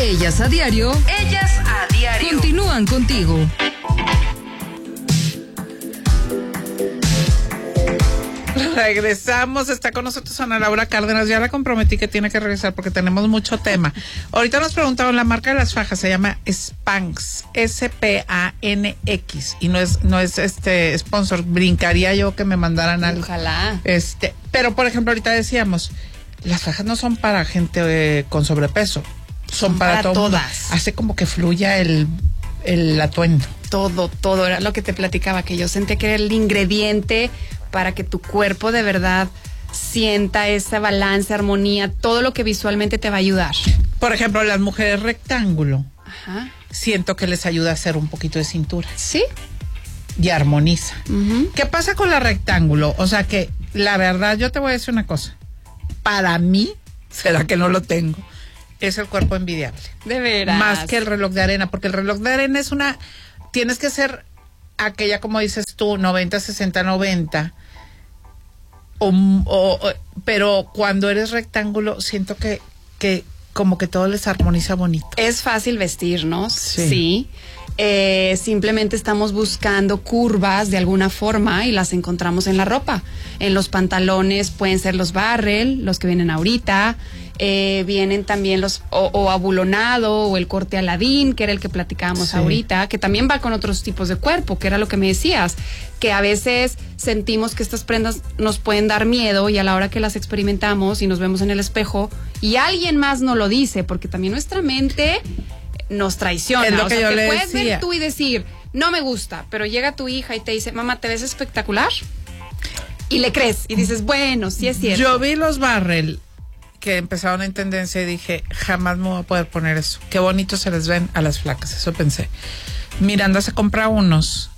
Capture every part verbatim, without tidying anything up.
Ellas a diario. Ellas a diario. Continúan contigo. Regresamos, está con nosotros Ana Laura Cárdenas. Ya la comprometí que tiene que regresar porque tenemos mucho tema. Ahorita nos preguntaron, la marca de las fajas se llama Spanx, S P A N X, y no es no es este sponsor. Brincaría yo que me mandaran algo. Ojalá. Este, pero por ejemplo, ahorita decíamos, las fajas no son para gente eh, con sobrepeso, son, son para, para todo todas. Mundo. Hace como que fluya el el atuendo. Todo, todo era lo que te platicaba, que yo sentía que era el ingrediente para que tu cuerpo de verdad sienta ese balance, armonía, todo lo que visualmente te va a ayudar. Por ejemplo, las mujeres rectángulo, ajá, siento que les ayuda a hacer un poquito de cintura. Sí. Y armoniza. Uh-huh. ¿Qué pasa con la rectángulo? O sea que, la verdad, yo te voy a decir una cosa. Para mí, será que no lo tengo, es el cuerpo envidiable. De veras. Más que el reloj de arena, porque el reloj de arena es una... Tienes que ser aquella, como dices tú, noventa, sesenta, noventa. O, o, o, pero cuando eres rectángulo, siento que, que como que todo les armoniza bonito. Es fácil vestirnos, sí. sí. Eh, simplemente estamos buscando curvas de alguna forma y las encontramos en la ropa. En los pantalones pueden ser los barrel, los que vienen ahorita. Eh, vienen también los o, o abulonado o el corte aladín, que era el que platicábamos sí. ahorita, que también va con otros tipos de cuerpo, que era lo que me decías, que a veces sentimos que estas prendas nos pueden dar miedo y a la hora que las experimentamos y nos vemos en el espejo y alguien más nos lo dice, porque también nuestra mente nos traiciona. Es lo o que sea, yo que le puedes decía. ver tú y decir, no me gusta, pero llega tu hija y te dice, mamá, ¿te ves espectacular? Y le crees y dices, bueno, sí es cierto. Yo vi los barrel que empezaron en tendencia y dije, jamás me voy a poder poner eso. Qué bonito se les ven a las flacas, eso pensé. Miranda se compra unos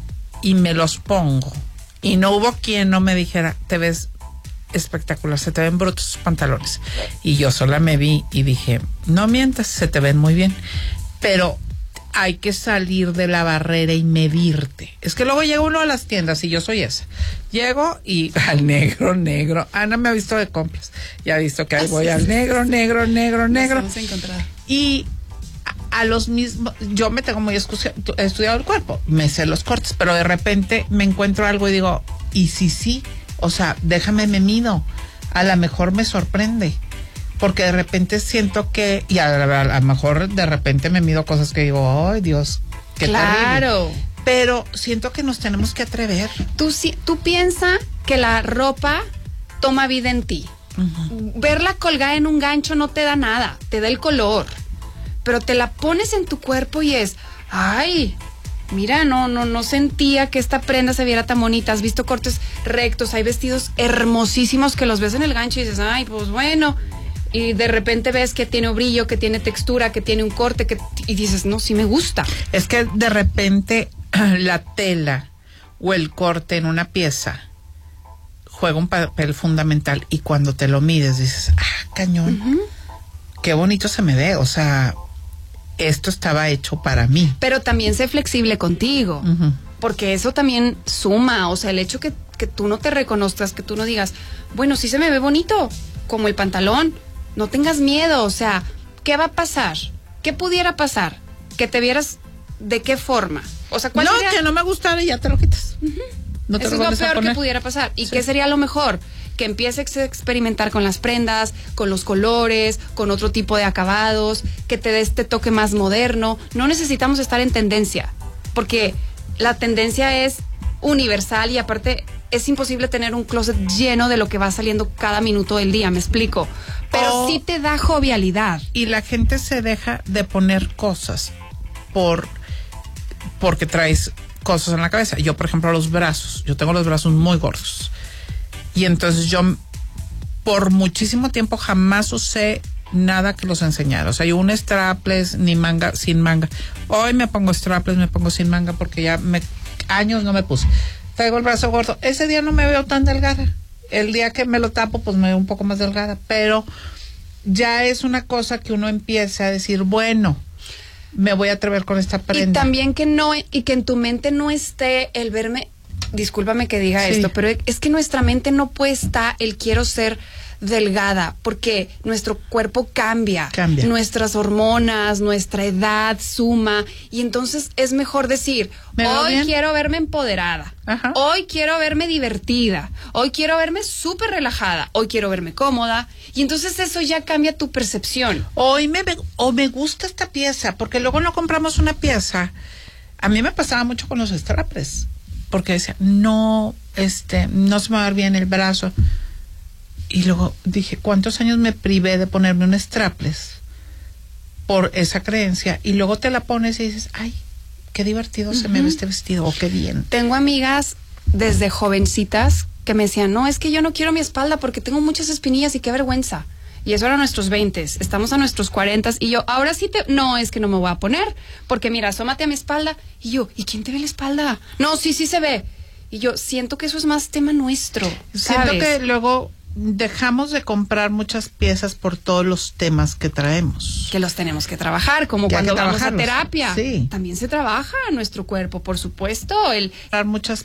y me los pongo. Y no hubo quien no me dijera, te ves espectacular, se te ven brutos sus pantalones. Y yo sola me vi y dije, no mientas, se te ven muy bien. Pero hay que salir de la barrera y medirte. Es que luego llega uno a las tiendas y yo soy esa. Llego y al negro, negro. Ana me ha visto de compras. Ya ha visto que ahí voy al negro, negro, negro, negro. Nos hemos encontrado. Y a, a los mismos, yo me tengo muy escu- he estudiado el cuerpo, me sé los cortes, pero de repente me encuentro algo y digo, y si sí, o sea, déjame me mido. A lo mejor me sorprende. Porque de repente siento que, y a lo mejor de repente me mido cosas que digo, ay Dios, qué claro. terrible. Pero siento que nos tenemos que atrever. Tú, tú piensas que la ropa toma vida en ti. Uh-huh. Verla colgada en un gancho no te da nada, te da el color. Pero te la pones en tu cuerpo y es, ay, mira, no, no, no sentía que esta prenda se viera tan bonita. Has visto cortes rectos, hay vestidos hermosísimos que los ves en el gancho y dices, ay, pues bueno. Y de repente ves que tiene brillo, que tiene textura, que tiene un corte, que y dices, no, sí me gusta. Es que de repente la tela o el corte en una pieza juega un papel fundamental y cuando te lo mides dices, ah, cañón, uh-huh. qué bonito se me ve, o sea, esto estaba hecho para mí. Pero también sé flexible contigo, uh-huh. porque eso también suma, o sea, el hecho que, que tú no te reconozcas, que tú no digas, bueno, sí se me ve bonito, como el pantalón. No tengas miedo, o sea, ¿qué va a pasar? ¿Qué pudiera pasar? Que te vieras de qué forma. O sea, ¿cuál no, sería? Que no me gustara y ya te lo quitas. Uh-huh. No te Eso lo es lo peor que pudiera pasar. ¿Y sí. qué sería lo mejor? Que empieces a experimentar con las prendas, con los colores, con otro tipo de acabados, que te dé este toque más moderno. No necesitamos estar en tendencia, porque la tendencia es universal y aparte es imposible tener un closet lleno de lo que va saliendo cada minuto del día, me explico. Pero oh, sí te da jovialidad. Y la gente se deja de poner cosas por porque traes cosas en la cabeza. Yo, por ejemplo, los brazos. Yo tengo los brazos muy gordos. Y entonces yo por muchísimo tiempo jamás usé nada que los enseñara. O sea, yo un strapless, ni manga, sin manga. Hoy me pongo strapless, me pongo sin manga porque ya me años no me puse. Traigo el brazo gordo. Ese día no me veo tan delgada. El día que me lo tapo, pues me veo un poco más delgada. Pero ya es una cosa que uno empieza a decir, bueno, me voy a atrever con esta prenda. Y también que no, y que en tu mente no esté el verme discúlpame que diga Sí. esto, pero es que nuestra mente no puesta el quiero ser delgada, porque nuestro cuerpo cambia, Cambia. nuestras hormonas, nuestra edad suma, y entonces es mejor decir, ¿Me veo hoy bien? quiero verme empoderada, Ajá. hoy quiero verme divertida, hoy quiero verme súper relajada, hoy quiero verme cómoda, y entonces eso ya cambia tu percepción. Hoy me, o me gusta esta pieza, porque luego no compramos una pieza. A mí me pasaba mucho con los strapless, porque decía, no, este, no se me va a ver bien el brazo. Y luego dije, ¿cuántos años me privé de ponerme un strapless por esa creencia? Y luego te la pones y dices, ay, qué divertido se me ve este vestido, o qué bien. Tengo amigas desde jovencitas que me decían, no, es que yo no quiero mi espalda porque tengo muchas espinillas y qué vergüenza. Y eso era nuestros veintes, estamos a nuestros cuarentas, y yo, ahora sí te, no, es que no me voy a poner, porque mira, asómate a mi espalda, y yo, ¿y quién te ve la espalda? No, sí, sí se ve. Y yo, siento que eso es más tema nuestro, Siento ¿sabes? que luego dejamos de comprar muchas piezas por todos los temas que traemos. Que los tenemos que trabajar, como Que hay cuando que vamos a trabajarlos. terapia. Sí. También se trabaja nuestro cuerpo, por supuesto, el Comprar muchas